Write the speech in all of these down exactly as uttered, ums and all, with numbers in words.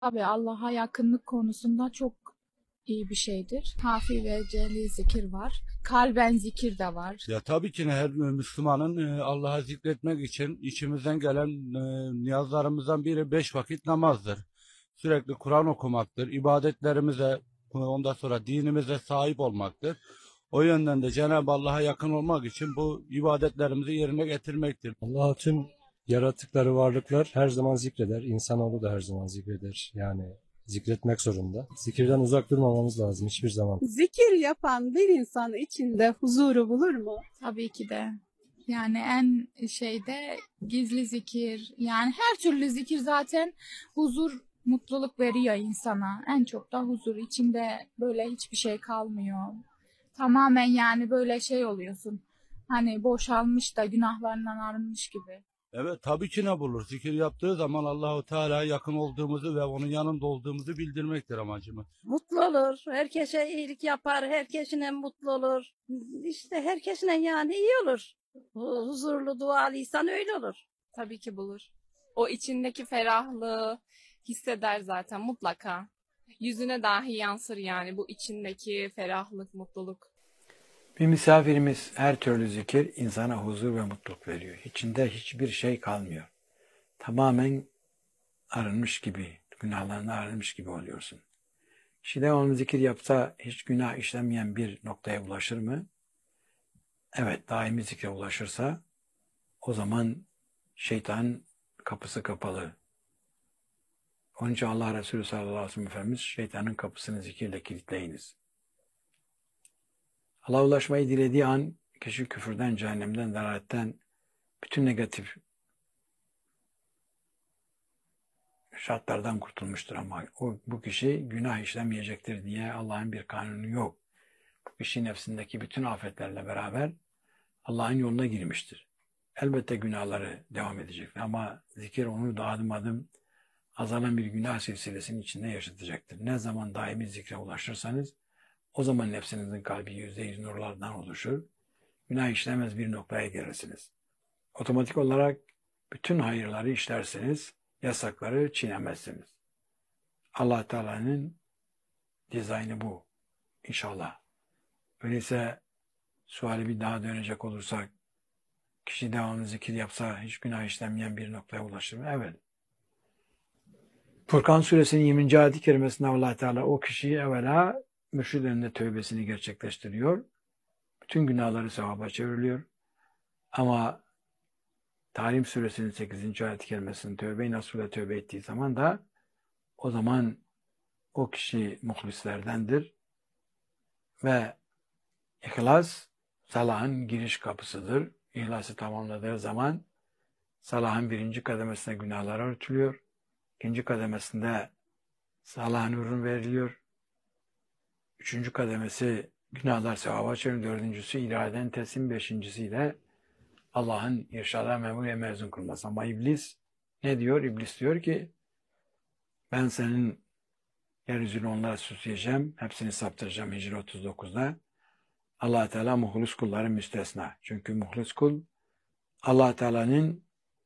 Tabii Allah'a yakınlık konusunda çok iyi bir şeydir. Kafi ve celi zikir var. Kalben zikir de var. Ya tabii ki her Müslümanın e, Allah'a zikretmek için içimizden gelen e, niyazlarımızdan biri beş vakit namazdır. Sürekli Kur'an okumaktır. İbadetlerimize, e, ondan sonra dinimize sahip olmaktır. O yönden de Cenab-ı Allah'a yakın olmak için bu ibadetlerimizi yerine getirmektir. Allah tüm yarattıkları varlıklar her zaman zikreder. İnsanoğlu da her zaman zikreder. Yani zikretmek zorunda. Zikirden uzak durmamamız lazım hiçbir zaman. Zikir yapan bir insan içinde huzuru bulur mu? Tabii ki de. Yani en şeyde gizli zikir, yani her türlü zikir zaten huzur, mutluluk veriyor insana. En çok da huzur, içinde böyle hiçbir şey kalmıyor. Tamamen yani böyle şey oluyorsun. Hani boşalmış da günahlarından arınmış gibi. Evet tabii ki ne bulur? Zikir yaptığı zaman Allahu Teala'ya yakın olduğumuzu ve onun yanında olduğumuzu bildirmektir amacımız. Mutlu olur. Herkese iyilik yapar. Herkesine mutlu olur. İşte herkesine yani iyi olur. Hu- Huzurlu, dualı insan öyle olur. Tabii ki bulur. O içindeki ferahlığı hisseder zaten mutlaka. Yüzüne dahi yansır yani bu içindeki ferahlık, mutluluk. Bir misafirimiz her türlü zikir insana huzur ve mutluluk veriyor. İçinde hiçbir şey kalmıyor. Tamamen arınmış gibi, günahlarına arınmış gibi oluyorsun. Kişi devamlı zikir yapsa hiç günah işlemeyen bir noktaya ulaşır mı? Evet, daimi zikre ulaşırsa o zaman şeytan kapısı kapalı. Onun için Allah Resulü sallallahu aleyhi ve sellem Efendimiz şeytanın kapısını zikirle kilitleyiniz. Allah'a ulaşmayı dilediği an kişi küfürden, cehennemden, dalaletten, bütün negatif şartlardan kurtulmuştur ama o, bu kişi günah işlemeyecektir diye Allah'ın bir kanunu yok. Bu kişi nefsindeki bütün afetlerle beraber Allah'ın yoluna girmiştir. Elbette günahları devam edecek ama zikir onu da adım adım azalan bir günah silsilesinin içinde yaşatacaktır. Ne zaman daimi zikre ulaşırsanız o zaman nefsinizin kalbi yüzde yüz nurlardan oluşur. Günah işlemez bir noktaya gelirsiniz. Otomatik olarak bütün hayırları işlersiniz, yasakları çiğnemezsiniz. Allah Teala'nın dizaynı bu. İnşallah. Öyleyse suali bir daha dönecek olursak, kişi devamlı zikir yapsa hiç günah işlemeyen bir noktaya ulaşır mı? Evet. Furkan suresinin yirminci ayet-i kerimesinde Allah Teala o kişiyi evvela mürşid önünde tövbesini gerçekleştiriyor. Bütün günahları sevaba çevriliyor. Ama Tahrim suresinin sekizinci ayet-i kerimesinin tövbe-i nasuhla tövbe ettiği zaman da o zaman o kişi muhlislerdendir ve ihlas salahın giriş kapısıdır. İhlası tamamladığı zaman salahın birinci kademesine günahlar örtülüyor. İkinci kademesinde salahın ürün veriliyor. Üçüncü kademesi günahlar sevaba çeviriyor. Dördüncüsü iraden teslim. Beşincisiyle Allah'ın irşada memur ve mezun kılması. Ama iblis ne diyor? İblis diyor ki ben senin yeryüzünü onlara süsleyeceğim. Hepsini saptıracağım Hicri otuz dokuzda. Allah Teala muhlis kulların müstesna. Çünkü muhlis kul Allah Teala'nın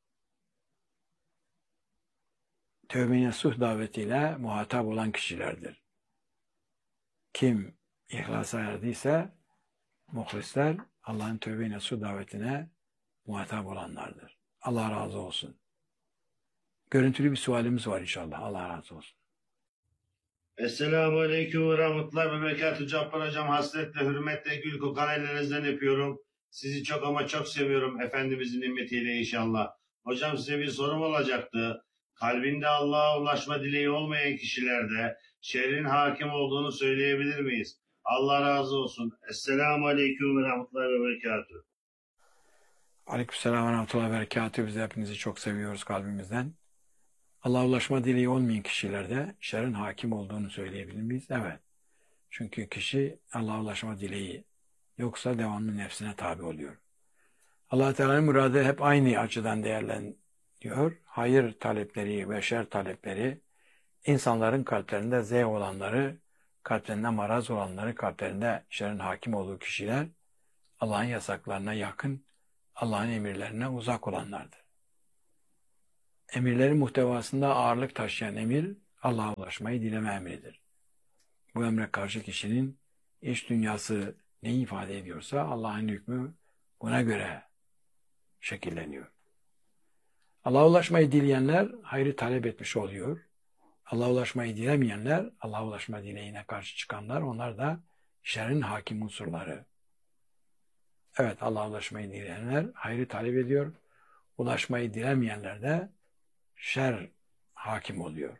tövbe-i nasuh davetiyle muhatap olan kişilerdir. Kim ihlasa erdiyse muhlisler Allah'ın tövbe-i nasuh davetine muhatap olanlardır. Allah razı olsun. Görüntülü bir sualimiz var inşallah. Allah razı olsun. Esselamu Aleyküm ve Rahmetullahi ve Berekatuhu. Cabbar Hocam hasretle, hürmetle, gül kokan ellerinizden öpüyorum. Sizi çok ama çok seviyorum Efendimizin nimetiyle inşallah. Hocam size bir sorum olacaktı. Kalbinde Allah'a ulaşma dileği olmayan kişilerde şerrin hakim olduğunu söyleyebilir miyiz? Allah razı olsun. Esselamu Aleyküm ve Rahmetullahi ve Berekatuhu. Aleykümselam ve rahmetullahi ve berekatuhu. Biz hepinizi çok seviyoruz kalbimizden. Allah'a ulaşma dileği olmayan kişilerde şerrin hakim olduğunu söyleyebilir miyiz? Evet. Çünkü kişi Allah'a ulaşma dileği yoksa devamlı nefsine tabi oluyor. Allah Teala'nın muradı hep aynı açıdan değerlendiriyor. Hayır talepleri ve şer talepleri insanların kalplerinde zevk olanları, kalplerinde maraz olanları, kalplerinde şerrin hakim olduğu kişiler Allah'ın yasaklarına yakın, Allah'ın emirlerine uzak olanlardır. Emirlerin muhtevasında ağırlık taşıyan emir Allah'a ulaşmayı dileme emridir. Bu emre karşı kişinin iç dünyası ne ifade ediyorsa Allah'ın hükmü buna göre şekilleniyor. Allah'a ulaşmayı dileyenler hayrı talep etmiş oluyor. Allah'a ulaşmayı dilemeyenler, Allah'a ulaşma dileğine karşı çıkanlar, onlar da şerrin hakim unsurları. Evet, Allah'a ulaşmayı dileyenler hayrı talep ediyor. Ulaşmayı dilemeyenler de şer hakim oluyor.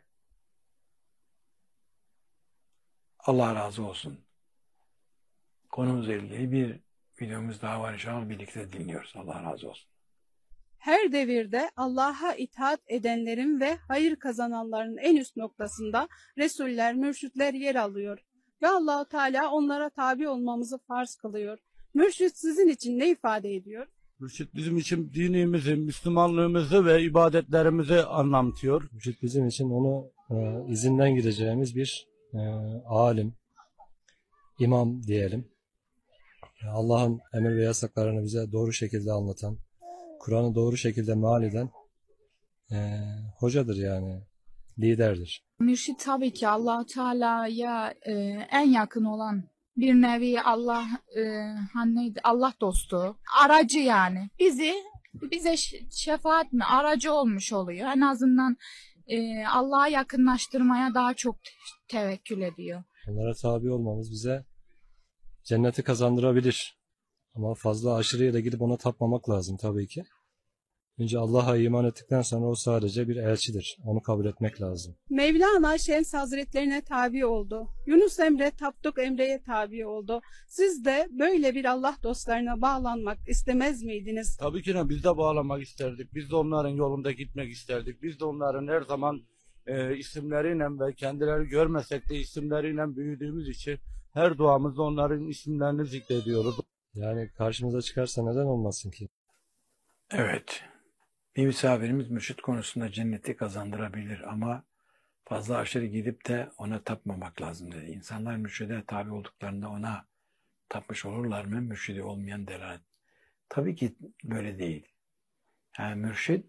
Allah razı olsun. Konumuzla ilgili bir videomuz daha var inşallah, birlikte dinliyoruz. Allah razı olsun. Her devirde Allah'a itaat edenlerin ve hayır kazananların en üst noktasında Resuller, mürşitler yer alıyor. Ve Allah-u Teala onlara tabi olmamızı farz kılıyor. Mürşit sizin için ne ifade ediyor? Mürşit bizim için dinimizi, Müslümanlığımızı ve ibadetlerimizi anlatıyor. Mürşit bizim için onu e, izinden gideceğimiz bir e, alim, imam diyelim. Allah'ın emir ve yasaklarını bize doğru şekilde anlatan, Kur'an'ı doğru şekilde meal eden e, hocadır yani, liderdir. Mürşit tabii ki Allah Teala'ya e, en yakın olan bir nevi Allah e, hani Allah dostu, aracı yani. Bizi bize ş- şefaat mi aracı olmuş oluyor. En azından e, Allah'a yakınlaştırmaya daha çok tevekkül ediyor. Onlara tabi olmamız bize cenneti kazandırabilir. Ama fazla aşırıya da gidip ona tapmamak lazım tabii ki. Önce Allah'a iman ettikten sonra o sadece bir elçidir. Onu kabul etmek lazım. Mevlana Şems Hazretlerine tabi oldu. Yunus Emre Tapduk Emre'ye tabi oldu. Siz de böyle bir Allah dostlarına bağlanmak istemez miydiniz? Tabii ki de biz de bağlamak isterdik. Biz de onların yolunda gitmek isterdik. Biz de onların her zaman e, isimleriyle ve kendileri görmesek de isimleriyle büyüdüğümüz için her duamızda onların isimlerini zikrediyoruz. Yani karşımıza çıkarsa neden olmasın ki? Evet. Bir misafirimiz mürşit konusunda cenneti kazandırabilir ama fazla aşırı gidip de ona tapmamak lazım dedi. İnsanlar mürşide tabi olduklarında ona tapmış olurlar mı? Mürşidi olmayan delalet. Tabii ki böyle değil. Yani mürşid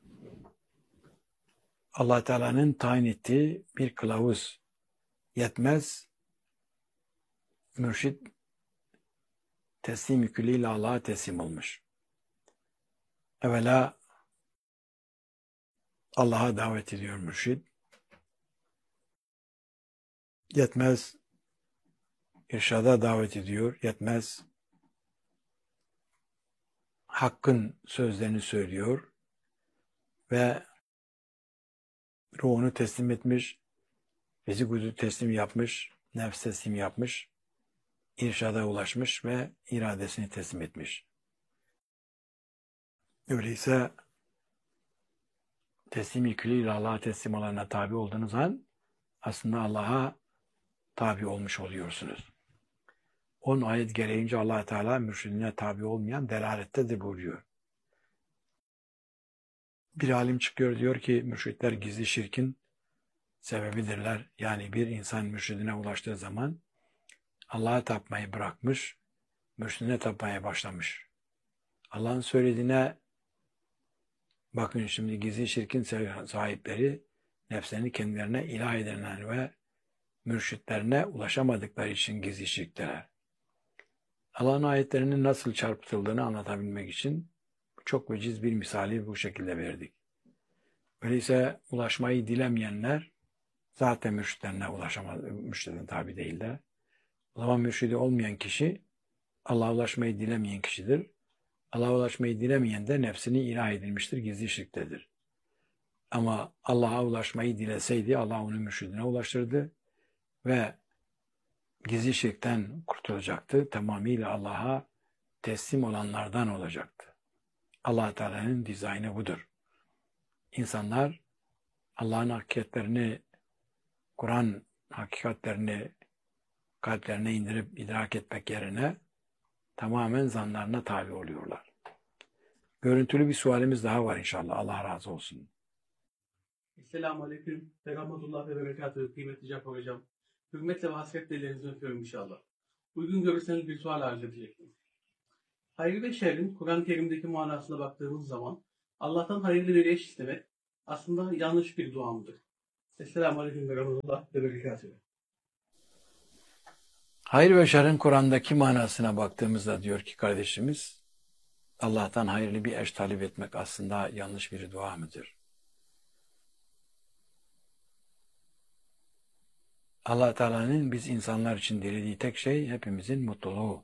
Allah Teala'nın tayin ettiği bir kılavuz, yetmez. Mürşid teslim yüküyle Allah'a teslim olmuş. Evvela Allah'a davet ediyor mürşid. Yetmez, irşada davet ediyor. Yetmez, hakkın sözlerini söylüyor ve ruhunu teslim etmiş, fizik vücudu teslim yapmış, nefs teslim yapmış, irşada ulaşmış ve iradesini teslim etmiş. Öyleyse teslim yüküyle Allah'a teslim olana tabi olduğunuz an aslında Allah'a tabi olmuş oluyorsunuz. On ayet gereğince Allah Teala mürşidine tabi olmayan delalettedir buyuruyor. Bir alim çıkıyor diyor ki mürşitler gizli şirkin sebebidirler. Yani bir insan mürşidine ulaştığı zaman Allah'a tapmayı bırakmış, mürşidine tapmaya başlamış. Allah'ın söylediğine bakın şimdi gizli şirkin sahipleri nefslerini kendilerine ilah edinler ve mürşitlerine ulaşamadıkları için gizli şirkteler. Allah'ın ayetlerinin nasıl çarpıtıldığını anlatabilmek için çok veciz bir misali bu şekilde verdik. Öyleyse ulaşmayı dilemeyenler zaten mürşitlerine ulaşamaz, mürşidine tabi değiller. O zaman mürşidi olmayan kişi Allah'a ulaşmayı dilemeyen kişidir. Allah'a ulaşmayı dilemeyen de nefsini ilah edilmiştir, gizli şirktedir. Ama Allah'a ulaşmayı dileseydi Allah onu mürşidine ulaştırdı ve gizli şirkten kurtulacaktı. Tamamıyla Allah'a teslim olanlardan olacaktı. Allah Teala'nın dizaynı budur. İnsanlar Allah'ın hakikatlerini, Kur'an hakikatlerini kalplerine indirip idrak etmek yerine tamamen zanlarına tabi oluyorlar. Görüntülü bir sualimiz daha var inşallah. Allah razı olsun. Esselamu Aleyküm. Peygamberullah ve Berekatühü kıymetli Cafer Hocam. Hürmetle ve hasretle ellerinizi öpüyorum inşallah. Uygun görürseniz bir sual arz edecektim. Hayır ve şerrin Kur'an-ı Kerim'deki manasına baktığımız zaman Allah'tan hayırlı bir eş istemek aslında yanlış bir dua mıdır? Esselamu Aleyküm ve Rahmetullah ve Berekatuhu. Hayır ve şerrin Kur'an'daki manasına baktığımızda diyor ki kardeşimiz, Allah'tan hayırlı bir eş talep etmek aslında yanlış bir dua mıdır? Allah Teala'nın biz insanlar için dilediği tek şey hepimizin mutluluğu.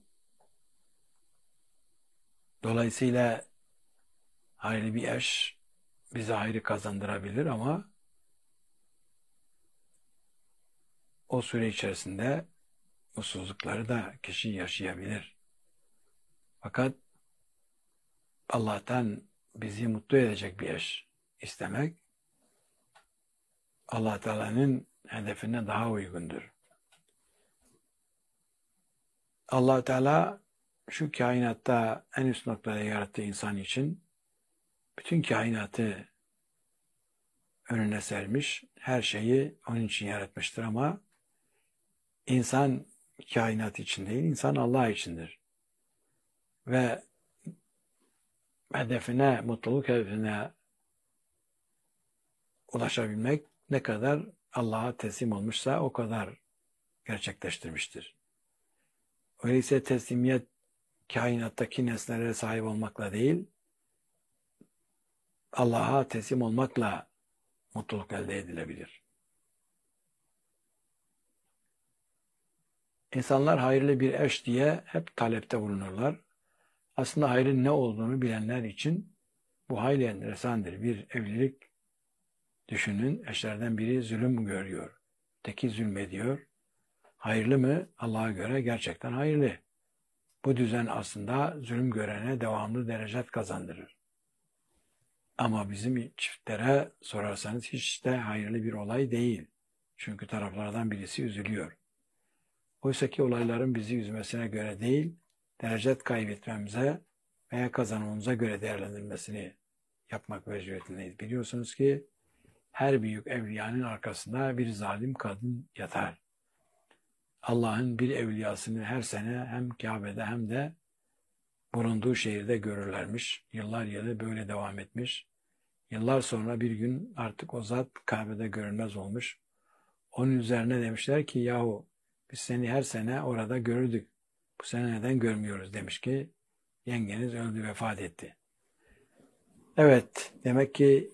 Dolayısıyla hayırlı bir eş bize hayrı kazandırabilir ama o süre içerisinde mutsuzlukları da kişi yaşayabilir. Fakat Allah'tan bizi mutlu edecek bir eş istemek Allah Teala'nın hedefine daha uygundur. Allah Teala şu kainatta en üst noktada yarattığı insan için bütün kainatı önüne sermiş, her şeyi onun için yaratmıştır ama insan kainat için değil, insan Allah içindir. Ve hedefine, mutluluk hedefine ulaşabilmek ne kadar Allah'a teslim olmuşsa o kadar gerçekleştirmiştir. Öyleyse teslimiyet kainattaki nesnelere sahip olmakla değil, Allah'a teslim olmakla mutluluk elde edilebilir. İnsanlar hayırlı bir eş diye hep talepte bulunurlar. Aslında hayrın ne olduğunu bilenler için bu hayli enteresandır. Bir evlilik düşünün, eşlerden biri zulüm görüyor. Teki zulmediyor. Hayırlı mı? Allah'a göre gerçekten hayırlı. Bu düzen aslında zulüm görene devamlı derecet kazandırır. Ama bizim çiftlere sorarsanız hiç de hayırlı bir olay değil. Çünkü taraflardan birisi üzülüyor. Oysa ki olayların bizi üzmesine göre değil, derecet kaybetmemize veya kazanmamıza göre değerlendirmesini yapmak mecburiyetindeyiz. Biliyorsunuz ki her büyük evliyanın arkasında bir zalim kadın yatar. Allah'ın bir evliyasını her sene hem Kabe'de hem de bulunduğu şehirde görürlermiş. Yıllar yılı böyle devam etmiş. Yıllar sonra bir gün artık o zat Kabe'de görünmez olmuş. Onun üzerine demişler ki yahu biz seni her sene orada görürdük. Bu sene neden görmüyoruz demiş ki yengeniz öldü, vefat etti. Evet, demek ki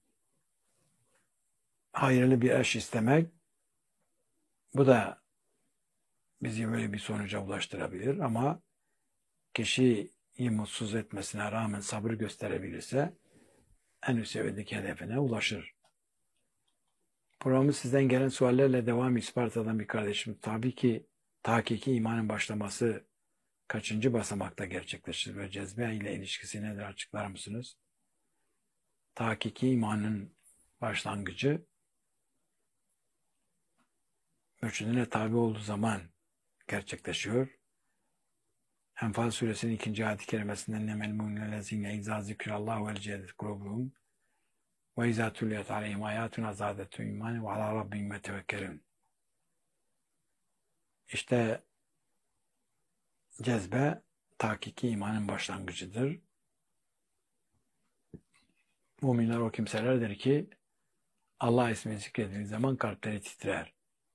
hayırlı bir eş istemek bu da bizi böyle bir sonuca ulaştırabilir ama kişiyi mutsuz etmesine rağmen sabır gösterebilirse en üst seviyedeki hedefine ulaşır. Programı sizden gelen suallerle devam İsparta'dan bir kardeşim. Tabii ki tahkiki imanın başlaması kaçıncı basamakta gerçekleşir ve cezbe ile ilişkisi nedir açıklar mısınız? Tahkiki imanın başlangıcı mürşidine tabi olduğu zaman gerçekleşiyor. Enfal suresinin ikinci ayet-i kerimesinden nemel mu'minellezine izâ zikrallahu vel cedet kurubum ve izâ tüliyet aleyhim ayâtuna zâdetü imâni ve alâ rabbim yetevekkelûn. İşte cezbe tahkiki imanın başlangıcıdır. Müminler o kimselerdir ki Allah ismi zikredildiği zaman kalpleri titrer.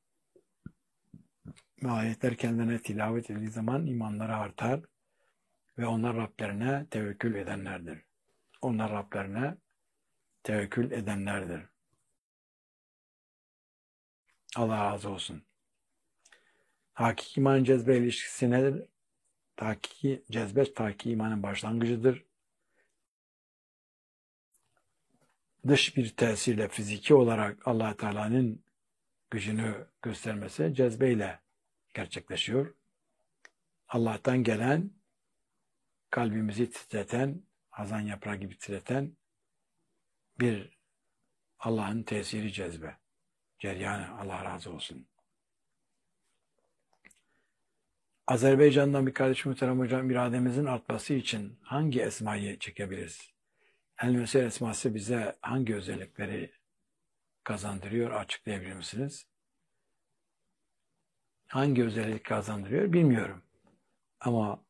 Ve ayetler kendilerine tilavet edildiği zaman imanları artar ve onlar Rablerine tevekkül edenlerdir. Onlar Rablerine tevekkül edenlerdir. Allah razı olsun. Hakiki imanın cezbe ilişkisi nedir? Hakiki cezbe, hakiki imanın başlangıcıdır. Dış bir tesirle fiziki olarak Allah Teala'nın gücünü göstermesi cezbeyle gerçekleşiyor. Allah'tan gelen, kalbimizi titreten, hazan yaprağı gibi titreten bir Allah'ın tesiri cezbe. Ceryanı, Allah razı olsun. Azerbaycan'dan bir kardeşim muhterem hocam, irademizin artması için hangi esmayı çekebiliriz? El-Mesih esması bize hangi özellikleri kazandırıyor? Açıklayabilir misiniz? Hangi özellik kazandırıyor bilmiyorum. Ama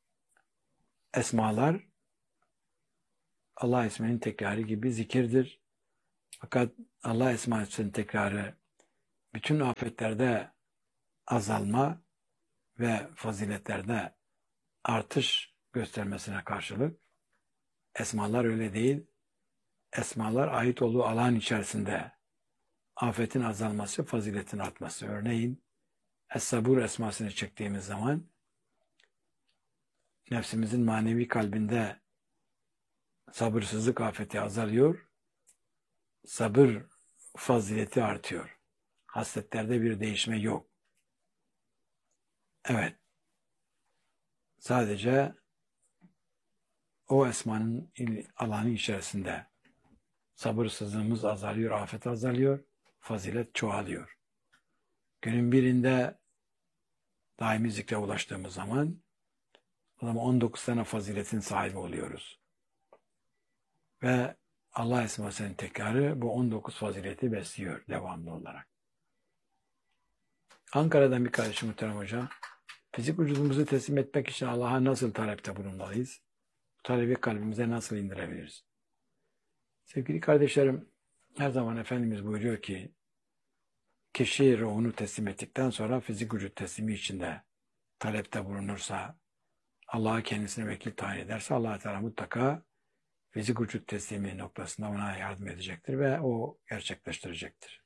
esmalar Allah isminin tekrarı gibi zikirdir. Fakat Allah esmasının tekrarı bütün afetlerde azalma ve faziletlerde artış göstermesine karşılık esmalar öyle değil. Esmalar ait olduğu alan içerisinde afetin azalması, faziletin artması. Örneğin Es-Sabur esmasını çektiğimiz zaman nefsimizin manevi kalbinde sabırsızlık afeti azalıyor, sabır fazileti artıyor. Hasletlerde bir değişme yok. Evet. Sadece o esmanın alanı içerisinde sabırsızlığımız azalıyor, afet azalıyor, fazilet çoğalıyor. Günün birinde daimi zikre ulaştığımız zaman o zaman on dokuz tane faziletin sahibi oluyoruz. Ve Allah esmasının tekrarı bu on dokuz fazileti besliyor devamlı olarak. Ankara'dan bir kardeşim muhterem hocam, fizik vücudumuzu teslim etmek için Allah'a nasıl talepte bulunmalıyız? Bu talebi kalbimize nasıl indirebiliriz? Sevgili kardeşlerim, her zaman Efendimiz buyuruyor ki, kişi ruhunu teslim ettikten sonra fizik vücut teslimi içinde talepte bulunursa, Allah'a kendisine vekil tayin ederse Allah Teala mutlaka fizik vücut teslimi noktasında ona yardım edecektir ve o gerçekleştirecektir.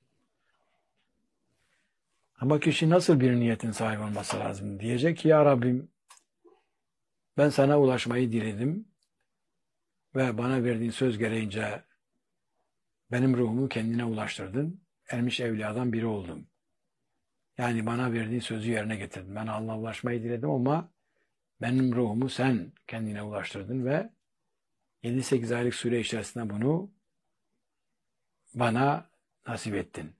Ama kişi nasıl bir niyetin sahibi olması lazım? Diyecek ki ya Rabbim ben sana ulaşmayı diledim ve bana verdiğin söz gereğince benim ruhumu kendine ulaştırdın. Ermiş evliyadan biri oldum. Yani bana verdiğin sözü yerine getirdin. Ben Allah'a ulaşmayı diledim ama benim ruhumu sen kendine ulaştırdın ve yedi sekiz aylık süre içerisinde bunu bana nasip ettin.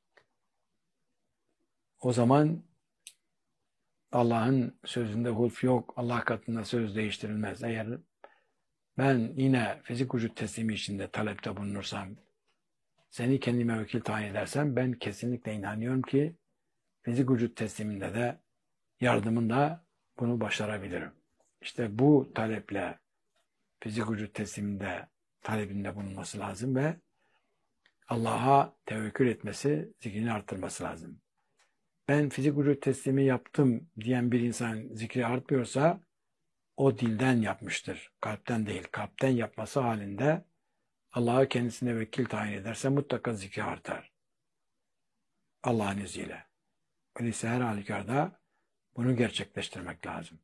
O zaman Allah'ın sözünde hulf yok. Allah katında söz değiştirilmez. Eğer ben yine fizik vücut teslimi içinde talepte bulunursam, seni kendime vekil tayin edersem ben kesinlikle inanıyorum ki fizik vücut tesliminde de yardımında bunu başarabilirim. İşte bu taleple fizik vücut tesliminde talebinde bulunması lazım ve Allah'a tevekkül etmesi, zikrini arttırması lazım. Ben fizik vücut teslimi yaptım diyen bir insan zikri artmıyorsa o dilden yapmıştır. Kalpten değil. Kalpten yapması halinde Allah'a kendisine vekil tayin ederse mutlaka zikri artar. Allah'ın izniyle. Öyleyse her halükarda bunu gerçekleştirmek lazım.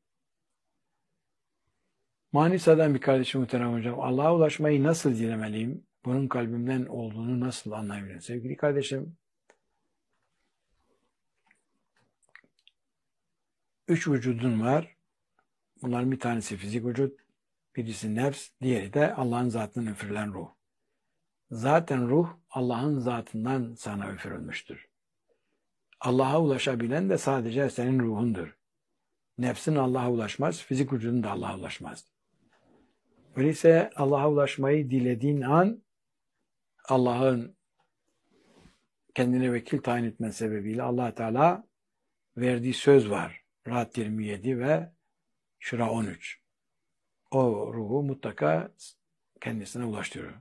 Manisa'dan bir kardeşim muhterem hocam, Allah'a ulaşmayı nasıl dilemeliyim? Bunun kalbimden olduğunu nasıl anlayabilirim? Sevgili kardeşim, üç vücudun var. Bunların bir tanesi fizik vücut, birisi nefs, diğeri de Allah'ın zatından üfürülen ruh. Zaten ruh Allah'ın zatından sana üfürülmüştür. Allah'a ulaşabilen de sadece senin ruhundur. Nefsin Allah'a ulaşmaz, fizik vücudun da Allah'a ulaşmaz. Öyleyse Allah'a ulaşmayı dilediğin an Allah'ın kendine vekil tayin etmen sebebiyle Allah Teala verdiği söz var. Ra'd yirmi yedi ve Şura on üç. O ruhu mutlaka kendisine ulaştırıyor.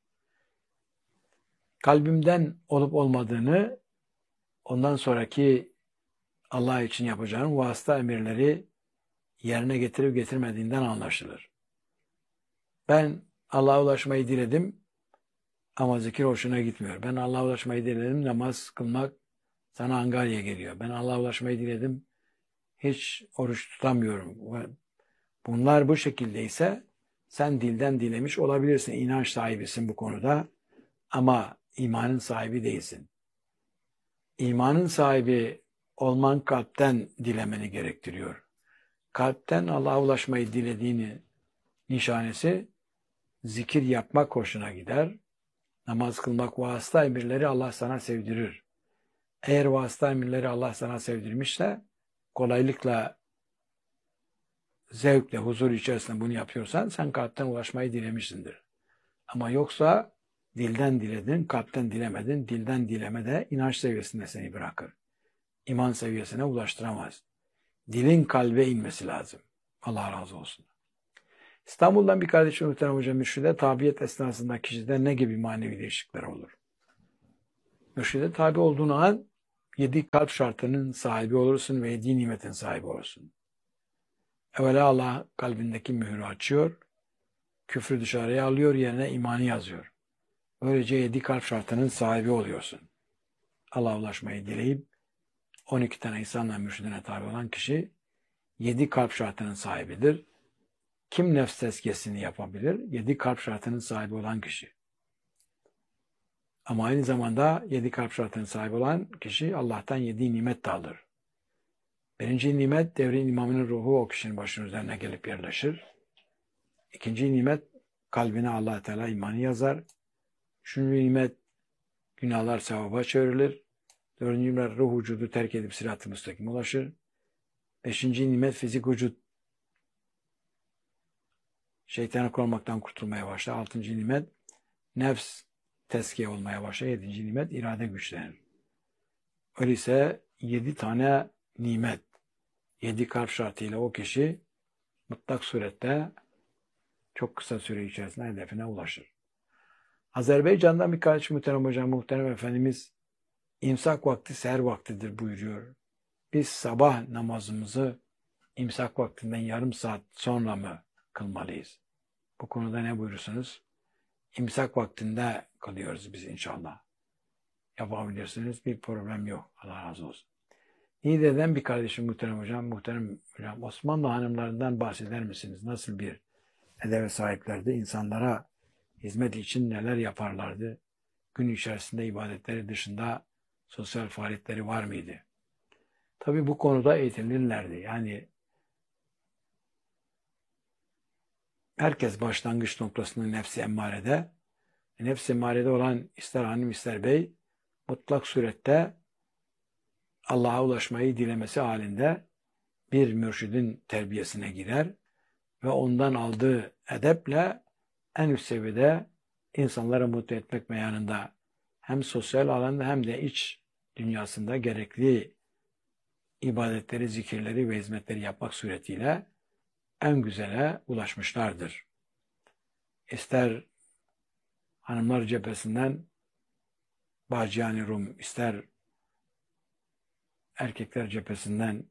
Kalbimden olup olmadığını ondan sonraki Allah için yapacağın vasıta emirleri yerine getirip getirmediğinden anlaşılır. Ben Allah'a ulaşmayı diledim ama zikir hoşuna gitmiyor. Ben Allah'a ulaşmayı diledim, namaz kılmak sana angarya geliyor. Ben Allah'a ulaşmayı diledim, hiç oruç tutamıyorum. Bunlar bu şekildeyse sen dilden dilemiş olabilirsin. İnanç sahibisin bu konuda ama imanın sahibi değilsin. İmanın sahibi olman kalpten dilemeni gerektiriyor. Kalpten Allah'a ulaşmayı dilediğini nişanesi zikir yapmak hoşuna gider. Namaz kılmak vasıta emirleri Allah sana sevdirir. Eğer vasıta emirleri Allah sana sevdirmişse kolaylıkla, zevkle, huzur içerisinde bunu yapıyorsan sen kalpten ulaşmayı dilemişsindir. Ama yoksa dilden diledin, kalpten dilemedin, dilden dileme de inanç seviyesinde seni bırakır. İman seviyesine ulaştıramaz. Dilin kalbe inmesi lazım. Allah razı olsun. İstanbul'dan bir kardeşim muhterem hocam mürşide tabiyet esnasında kişide ne gibi manevi değişiklikler olur? Mürşide tabi olduğun an yedi kalp şartının sahibi olursun ve yedi nimetin sahibi olursun. Evvela Allah kalbindeki mührü açıyor, küfrü dışarıya alıyor, yerine imanı yazıyor. Böylece yedi kalp şartının sahibi oluyorsun. Allah'a ulaşmayı dileyip on iki tane insanla mürşidine tabi olan kişi yedi kalp şartının sahibidir. Kim nefs tezkiyesini yapabilir? Yedi kalp şartının sahibi olan kişi. Ama aynı zamanda yedi kalp şartının sahibi olan kişi Allah'tan yedi nimet de alır. Birinci nimet devrin imamının ruhu o kişinin başının üzerine gelip yerleşir. İkinci nimet kalbine Allah Teala imanı yazar. Üçüncü nimet günahlar sevaba çevrilir. Dördüncü nimet ruh vücudu terk edip sırat-ı müstakim ulaşır. Beşinci nimet fizik vücut şeytana konmaktan kurtulmaya başlar. Altıncı nimet nefs tezkiye olmaya başlar. Yedinci nimet irade güçlenir. Öyleyse yedi tane nimet, yedi kalp şartıyla o kişi mutlak surette çok kısa süre içerisinde hedefine ulaşır. Azerbaycan'dan bir kardeşim muhterem hocam, muhterem efendimiz imsak vakti seher vaktidir buyuruyor. Biz sabah namazımızı imsak vaktinden yarım saat sonra mı kılmalıyız? Bu konuda ne buyurursunuz? İmsak vaktinde kılıyoruz biz inşallah. Yapabilirsiniz, bir problem yok. Allah razı olsun. Niğde'den bir kardeşim muhterem hocam, muhterem hocam Osmanlı hanımlarından bahseder misiniz? Nasıl bir edebe sahiplerdi? İnsanlara hizmet için neler yaparlardı? Gün içerisinde ibadetleri dışında sosyal faaliyetleri var mıydı? Tabii bu konuda eğitimlilerdi. Yani herkes başlangıç noktasında nefsi emmarede, nefsi emmarede olan ister hanım ister bey, mutlak surette Allah'a ulaşmayı dilemesi halinde bir mürşidin terbiyesine girer ve ondan aldığı edeple en üst seviyede insanları mutlu etmek meyanında hem sosyal alanda hem de iç dünyasında gerekli ibadetleri, zikirleri ve hizmetleri yapmak suretiyle en güzele ulaşmışlardır. İster hanımlar cephesinden Bacı-i Rum, ister erkekler cephesinden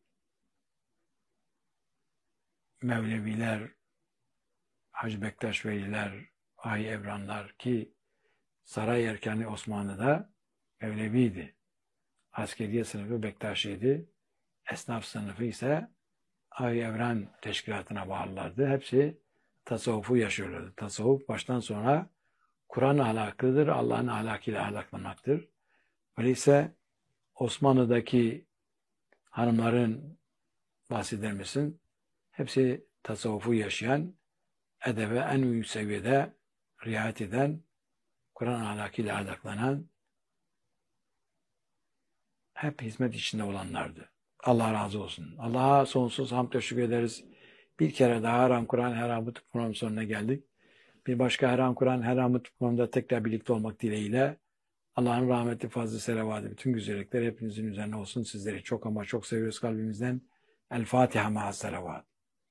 Mevleviler, Hacı Bektaş Veliler, Ay Evranlar ki saray erkanı Osmanlı'da Mevleviydi. Askeriye sınıfı Bektaşi'ydi. Esnaf sınıfı ise Ay Evran teşkilatına bağlılardı. Hepsi tasavvufu yaşıyorlardı. Tasavvuf baştan sona Kur'an ahlakıdır, Allah'ın ahlakıyla ahlaklamaktır. Öyleyse Osmanlı'daki hanımların bahseder misin? Hepsi tasavvufu yaşayan, edebe en uygun seviyede riayet eden, Kur'an ahlakıyla ahlaklanan, hep hizmet içinde olanlardı. Allah razı olsun. Allah'a sonsuz hamd teşekkür ederiz. Bir kere daha Haram Kur'an Heramı Tıp Programı sonuna geldik. Bir başka Haram Kur'an Heramı Tıp Programı'nda tekrar birlikte olmak dileğiyle Allah'ın rahmeti, fazlı, selavatı, bütün güzellikler hepinizin üzerine olsun. Sizleri çok ama çok seviyoruz kalbimizden. El Fatiha ma'a selavat.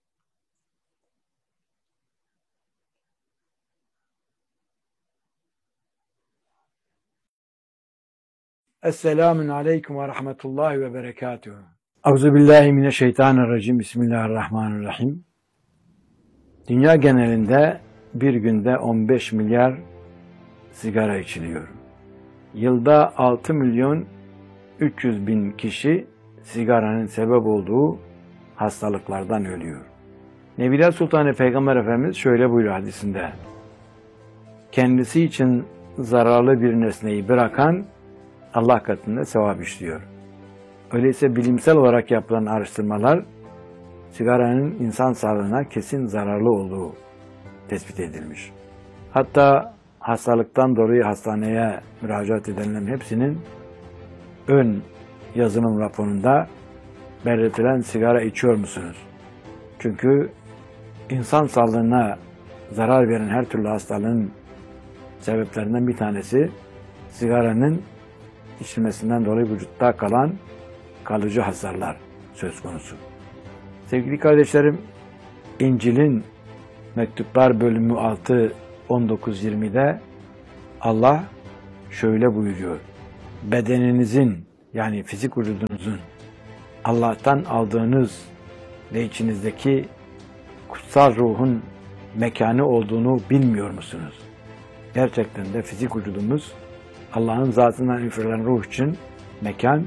Esselamun aleyküm ve rahmetullahi ve berekatuhu. Euzubillahimineşşeytanirracim. Bismillahirrahmanirrahim. Dünya genelinde bir günde on beş milyar sigara içiliyor. Yılda altı milyon üç yüz bin kişi sigaranın sebep olduğu hastalıklardan ölüyor. Nebiler Sultanı Peygamber Efendimiz şöyle buyuruyor hadisinde. Kendisi için zararlı bir nesneyi bırakan Allah katında sevap işliyor. Öyleyse bilimsel olarak yapılan araştırmalar sigaranın insan sağlığına kesin zararlı olduğu tespit edilmiş. Hatta hastalıktan dolayı hastaneye müracaat edenlerin hepsinin ön yazılım raporunda belirtilen sigara içiyor musunuz? Çünkü insan sağlığına zarar veren her türlü hastalığın sebeplerinden bir tanesi sigaranın içilmesinden dolayı vücutta kalan kalıcı hasarlar söz konusu. Sevgili kardeşlerim, İncil'in Mektuplar bölümü altı on dokuz yirmide Allah şöyle buyuruyor. bedeninizin yani fizik vücudunuzun Allah'tan aldığınız ve içinizdeki kutsal ruhun mekanı olduğunu bilmiyor musunuz? Gerçekten de fizik vücudumuz Allah'ın zatından üfürülen ruh için mekan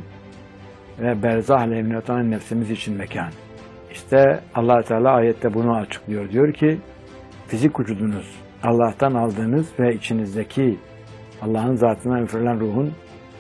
ve berzah alemine oturan nefsimiz için mekan. İşte Allah Teala ayette bunu açıklıyor. Diyor ki fizik vücudunuz Allah'tan aldığınız ve içinizdeki Allah'ın zatından üfürülen ruhun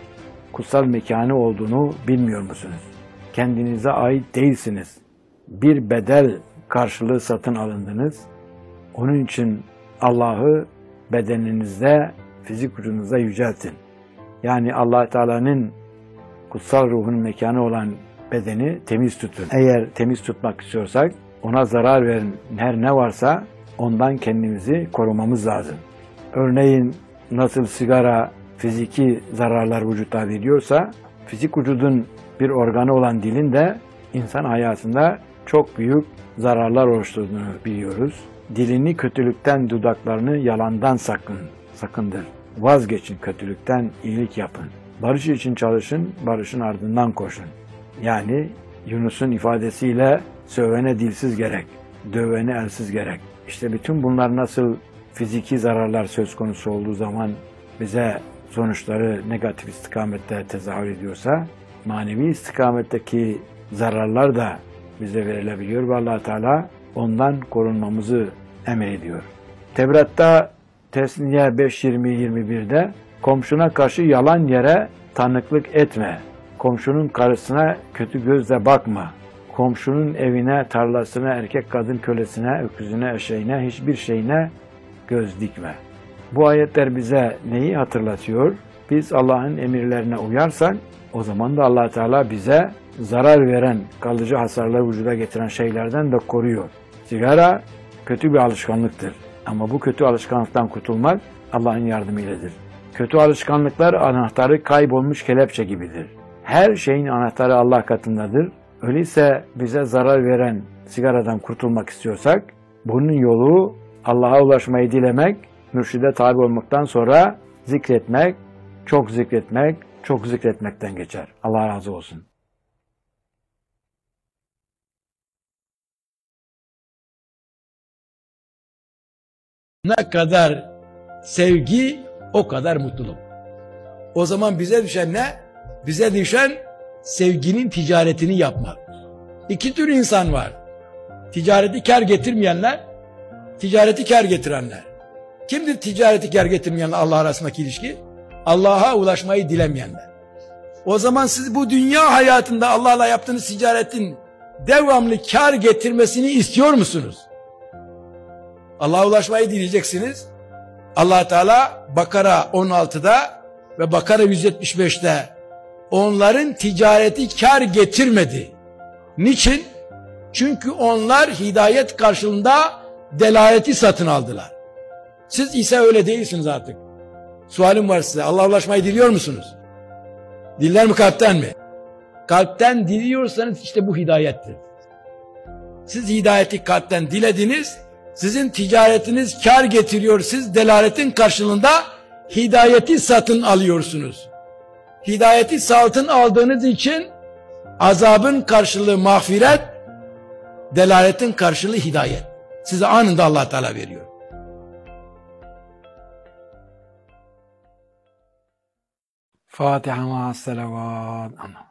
kutsal mekanı olduğunu bilmiyor musunuz? Kendinize ait değilsiniz. Bir bedel karşılığı satın alındınız. Onun için Allah'ı bedeninizde, fizik vücudunuzda yüceltin. Yani Allah Teala'nın kutsal ruhun mekanı olan bedeni temiz tutun. Eğer temiz tutmak istiyorsak ona zarar veren her ne varsa ondan kendimizi korumamız lazım. Örneğin nasıl sigara fiziki zararlar vücutta veriyorsa, fizik vücudun bir organı olan dilin de insan hayatında çok büyük zararlar oluşturduğunu biliyoruz. Dilini kötülükten, dudaklarını yalandan sakın, sakındır. Vazgeçin kötülükten, iyilik yapın. Barış için çalışın, barışın ardından koşun. Yani Yunus'un ifadesiyle sövene dilsiz gerek, dövene elsiz gerek. İşte bütün bunlar nasıl fiziki zararlar söz konusu olduğu zaman bize sonuçları negatif istikamette tezahür ediyorsa, manevi istikametteki zararlar da bize verilebiliyor ve Allah Teala ondan korunmamızı emrediyor. Tevrat'ta Tesniye beş yirmi yirmi bir'de komşuna karşı yalan yere tanıklık etme. Komşunun karısına kötü gözle bakma. Komşunun evine, tarlasına, erkek kadın kölesine, öküzüne, eşeğine, hiçbir şeyine göz dikme. Bu ayetler bize neyi hatırlatıyor? Biz Allah'ın emirlerine uyarsak, o zaman da Allah Teala bize zarar veren, kalıcı hasarları vücuda getiren şeylerden de koruyor. Sigara kötü bir alışkanlıktır. Ama bu kötü alışkanlıktan kurtulmak Allah'ın yardımıyladır. Kötü alışkanlıklar anahtarı kaybolmuş kelepçe gibidir. Her şeyin anahtarı Allah katındadır. Öyleyse bize zarar veren sigaradan kurtulmak istiyorsak, bunun yolu Allah'a ulaşmayı dilemek, mürşide tabi olmaktan sonra zikretmek, çok zikretmek, çok zikretmekten geçer. Allah razı olsun. Ne kadar sevgi, o kadar mutluluk. O zaman bize düşen ne? Bize düşen sevginin ticaretini yapmak. İki tür insan var. Ticareti kar getirmeyenler, ticareti kar getirenler. Kimdir ticareti kar getirmeyenler Allah arasındaki ilişki? Allah'a ulaşmayı dilemeyenler. O zaman siz bu dünya hayatında Allah'la yaptığınız ticaretin devamlı kar getirmesini istiyor musunuz? Allah'a ulaşmayı dileyeceksiniz. Allah Teala Bakara on altıda ve Bakara yüz yetmiş beşte onların ticareti kar getirmedi. Niçin? Çünkü onlar hidayet karşılığında delaleti satın aldılar. Siz ise öyle değilsiniz artık. Sualim var size. Allah'a ulaşmayı diliyor musunuz? Diller mi kalpten mi? Kalpten diliyorsanız işte bu hidayettir. Siz hidayeti kalpten dilediniz. Sizin ticaretiniz kar getiriyor. Siz delaletin karşılığında hidayeti satın alıyorsunuz. Hidayeti satın aldığınız için azabın karşılığı mağfiret, delaletin karşılığı hidayet. Size anında Allah Teala veriyor. Fatiha ma salavat.